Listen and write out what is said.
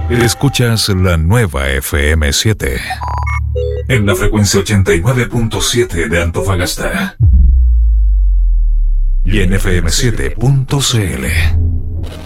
Escuchas la nueva FM7 en la frecuencia 89.7 de Antofagasta y en FM7.cl.